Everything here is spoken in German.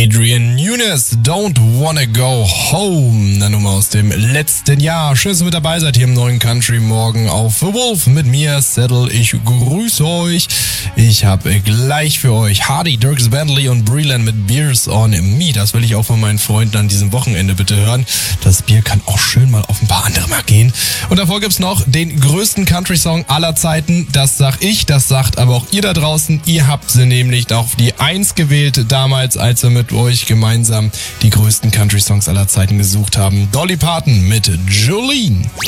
Adrian Nunes, Don't Wanna Go Home, eine Nummer aus dem letzten Jahr. Schön, dass ihr mit dabei seid hier im neuen Country Morgen auf The Wolf mit mir, Settle. Ich grüße euch. Ich habe gleich für euch Hardy, Dierks Bentley und Breland mit Beers on Me. Das will ich auch von meinen Freunden an diesem Wochenende bitte hören. Das Bier kann auch schön mal auf ein paar andere mal gehen. Und davor gibt's noch den größten Country-Song aller Zeiten. Das sag ich, das sagt aber auch ihr da draußen. Ihr habt sie nämlich auf die 1 gewählt damals, als wir mit euch gemeinsam die größten Country-Songs aller Zeiten gesucht haben. Dolly Parton mit Jolene.